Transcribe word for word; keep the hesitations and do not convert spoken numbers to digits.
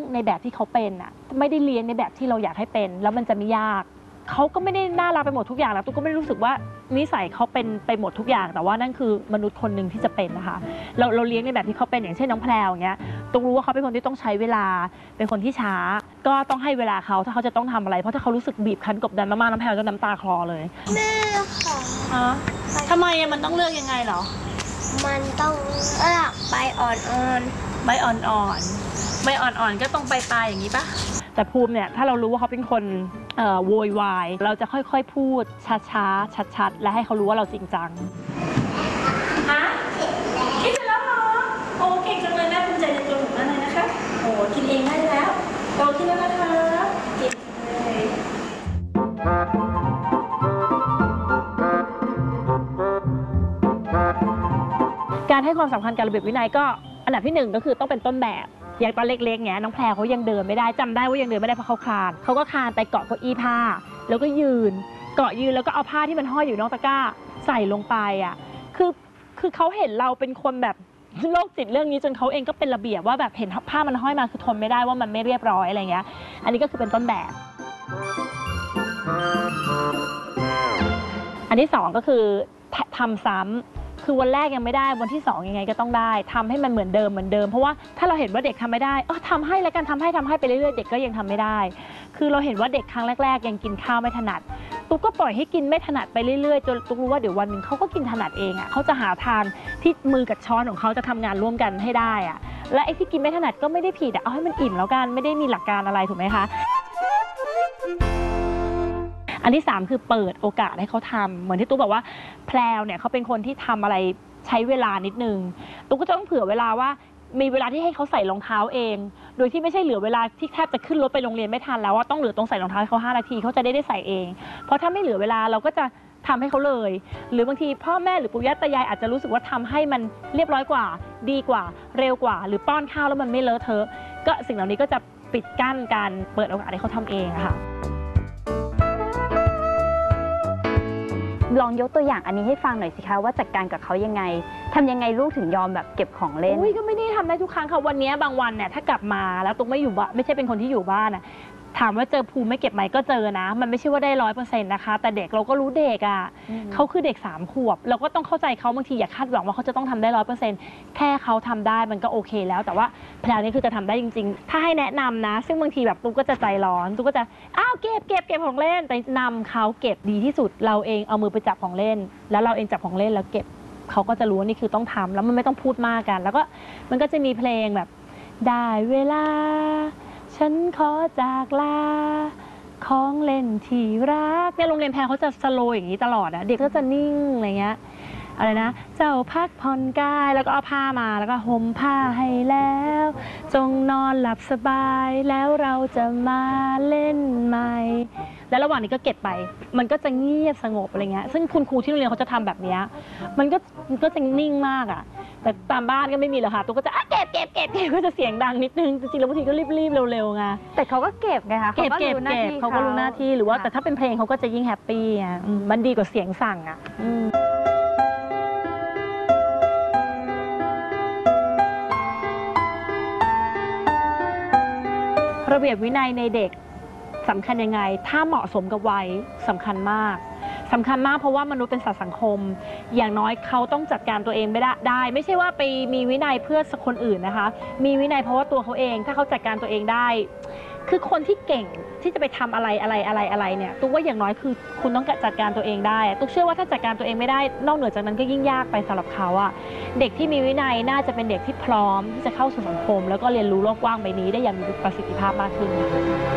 ในแบบที่เขาเป็นอ่ะไม่ได้เลี้ยงในแบบที่เราอยากให้เป็นแล้วมันจะไม่ยากเขาก็ไม่ได้น่ารักไปหมดทุกอย่างแล้วตุ๊กก็ไม่รู้สึกว่านิสัยเขาเป็นไปหมดทุกอย่างแต่ว่านั่นคือมนุษย์คนหนึ่งที่จะเป็นนะคะเราเราเลี้ยงในแบบที่เขาเป็นอย่างเช่นน้องแพรวอย่างเงี้ยตุ๊กรู้ว่าเขาเป็นคนที่ต้องใช้เวลาเป็นคนที่ช้าก็ต้องให้เวลาเขาถ้าเขาจะต้องทำอะไรเพราะถ้าเขารู้สึกบีบคั้นกดดันมากๆน้องแพรวจะน้ำตาคลอเลยแม่ค่ะอ๋อทำไมมันต้องเลือกยังไงเหรอมันต้องเลือกใบอ่อนๆใบอ่อนๆใบอ่อนๆก็ต้องใบปลายอย่างนี้ปะแต่ภูมิเนี่ยถ้าเรารู้ว่าเขาเป็นคนโวยวายเราจะค่อยๆพูดช้าๆชัดๆและให้เขารู้ว่าเราจริงจังฮะกินเสร็จแล้วเหรอโอ้เก่งจังเลยแม่ภูมิใจในตัวหนูมากเลยนะคะโอ้กินเองได้แล้วโตขึ้นแล้วนะคะเก่งเลยการให้ความสำคัญกับระเบียบวินัยก็อันดับที่หนึ่งก็คือต้องเป็นต้นแบบอย่างตอนเล็กๆเงี้ยน้องแพรเขายังเดินไม่ได้จำได้ว่ายังเดินไม่ได้เพราะเขาคลานเขาก็คลานไปเกาะเก้าอี้ผ้าแล้วก็ยืนเกาะยืนแล้วก็เอาผ้าที่มันห้อยอยู่นอกตะกร้าใส่ลงไปอ่ะคือคือเขาเห็นเราเป็นคนแบบโรคจิตเรื่องนี้จนเขาเองก็เป็นระเบียบว่าแบบเห็นผ้ามันห้อยมาคือทนไม่ได้ว่ามันไม่เรียบร้อยอะไรเงี้ยอันนี้ก็คือเป็นต้นแบบอันที่สองก็คือทำซ้ำคือวันแรกยังไม่ได้วันที่สองยังไงก็ต้องได้ทำให้มันเหมือนเดิมเหมือนเดิมเพราะว่าถ้าเราเห็นว่าเด็กทำไม่ได้เออทำให้แล้วกันทำให้ทำให้ไปเรื่อยๆเด็กก็ยังทำไม่ได้คือเราเห็นว่าเด็กครั้งแรกๆยังกินข้าวไม่ถนัดตุ๊กก็ปล่อยให้กินไม่ถนัดไปเรื่อยๆจนตุ๊กรู้ว่าเดี๋ยววันหนึ่งเขาก็กินถนัดเองอ่ะเขาจะหาทางที่มือกับช้อนของเขาจะทำงานร่วมกันให้ได้อ่ะและไอ้ที่กินไม่ถนัดก็ไม่ได้ผิดอ่ะเอาให้มันอิ่มแล้วกันไม่ได้มีหลักการอะไรถูกไหมคะอันที่สามคือเปิดโอกาสให้เขาทำเหมือนที่ตุ๊กบอกว่าแพรวเนี่ยเขาเป็นคนที่ทำอะไรใช้เวลานิดนึงตุ๊กก็จะต้องเผื่อเวลาว่ามีเวลาที่ให้เขาใส่รองเท้าเองโดยที่ไม่ใช่เหลือเวลาที่แทบจะขึ้นรถไปโรงเรียนไม่ทันแล้วว่าต้องเหลือตรงใส่รองเท้าให้เขาห้านาทีเขาจะได้ได้ใส่เองเพราะถ้าไม่เหลือเวลาเราก็จะทำให้เขาเลยหรือบางทีพ่อแม่หรือปู่ย่าตายายอาจจะรู้สึกว่าทำให้มันเรียบร้อยกว่าดีกว่าเร็วกว่าหรือป้อนข้าวแล้วมันไม่เลอะเทอะก็สิ่งเหล่านี้ก็จะปิดกั้นการเปิดโอกาสให้เขาทำเองค่ะลองยกตัวอย่างอันนี้ให้ฟังหน่อยสิคะว่าจัดการกับเขายังไงทำยังไงลูกถึงยอมแบบเก็บของเล่นอุ้ยก็ไม่ได้ทำได้ทุกครั้งค่ะวันนี้บางวันเนี่ยถ้ากลับมาแล้วตุ๊กไม่อยู่บ้านไม่ใช่เป็นคนที่อยู่บ้านอ่ะถามว่าเจอภูมิไม่เก็บไหมก็เจอนะมันไม่ใช่ว่าได้ร้อยเปอร์เซ็นต์นะคะแต่เด็กเราก็รู้เด็กอ่ะเขาคือเด็กสามขวบเราก็ต้องเข้าใจเขาบางทีอย่าคาดหวังว่าเขาจะต้องทำได้ร้อยเปอร์เซ็นต์แค่เขาทำได้มันก็โอเคแล้วแต่ว่าแพลนนี้คือจะทำได้จริงๆถ้าให้แนะนำนะซึ่งบางทีแบบตุ๊กก็จะใจร้อนตุ๊กก็จะอ้าวเก็บเก็บเก็บของเล่นแต่นำเขาเก็บดีที่สุดเราเองเอามือไปจับของเล่นแล้วเราเองจับของเล่นแล้วเก็บเขาก็จะรู้ว่านี่คือต้องทำแล้วมันไม่ต้องพูดมากกันแล้วก็มันก็จะมีเพลงแบบได้เวลาฉันขอจากลาของเล่นที่รักเนี่ยโรงเรียนแพรเขาจะสโลว์อย่างนี้ตลอดอะเด็กก็จะนิ่งอะไรเงี้ยอะไรนะเจ้าพักผ่อนกายแล้วก็เอาผ้ามาแล้วก็ห่มผ้าให้แล้วจงนอนหลับสบายแล้วเราจะมาเล่นใหม่แล้วระหว่างนี้ก็เก็บไปมันก็จะเงียบสงบอะไรเงี้ยซึ่งคุณครูที่โรงเรียนเขาจะทำแบบนี้มันก็มันก็จะนิ่งมากอะแต่ตามบ้านก็ไม่มีหรอกค่ะตุ๊กก็จะเก็บเก็บเก็บเก็บก็จะเสียงดังนิดนึงจริงๆแล้วบางทีก็รีบๆเร็วๆไงแต่เขาก็เก็บไงคะเก็บเก็บเก็บเขาก็รู้หน้าที่หรือว่าแต่ถ้าเป็นเพลงเขาก็จะยิ่งแฮปปี้อ่ะมันดีกว่าเสียงสั่งอ่ะระเบียบวินัยในเด็กสำคัญยังไงถ้าเหมาะสมกับวัยสำคัญมากสำคัญมากเพราะว่ามนุษย์เป็นสัตว์สังคมอย่างน้อยเขาต้องจัดการตัวเองไม่ได้ได้ไม่ใช่ว่าไปมีวินัยเพื่อคนอื่นนะคะมีวินัยเพราะว่าตัวเขาเองถ้าเขาจัดการตัวเองได้คือคนที่เก่งที่จะไปทำอะไรอะไรอะไรอะไรเนี่ยตุ๊กว่าอย่างน้อยคือคุณต้องจัดการตัวเองได้ตุ๊กเชื่อว่าถ้าจัดการตัวเองไม่ได้นอกเหนือจากนั้นก็ยิ่งยากไปสำหรับเขาอะเด็กที่มีวินัยน่าจะเป็นเด็กที่พร้อมที่จะเข้าสู่สังคมแล้วก็เรียนรู้โลกกว้างใบนี้ได้อย่างมีประสิทธิภาพมากขึ้น